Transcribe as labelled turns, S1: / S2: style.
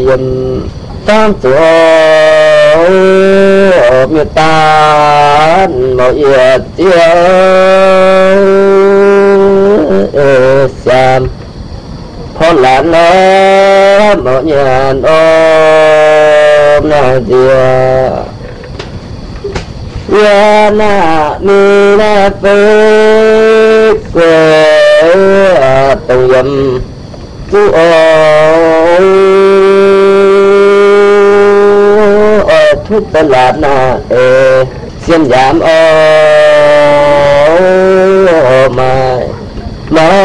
S1: yếm tam tuổi miệt tan màu yết tiêu xem phó lãn nó màu nhàn ôm na dia ya na ni na phê quê tông yếm tu thức tên là na xiên giảm mai mà